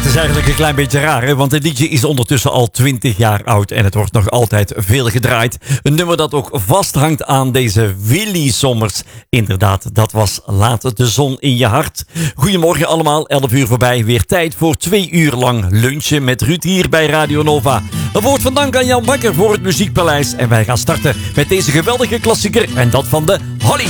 het is eigenlijk een klein beetje raar, hè? Want dit liedje is ondertussen al 20 jaar oud en het wordt nog altijd veel gedraaid. Een nummer dat ook vasthangt aan deze Willy Sommers. Inderdaad, dat was Laat de zon in je hart. Goedemorgen allemaal, 11 uur voorbij. Weer tijd voor 2 uur lang lunchen met Ruud hier bij Radio Nova. Een woord van dank aan Jan Bakker voor het Muziekpaleis. En wij gaan starten met deze geweldige klassieker en dat van de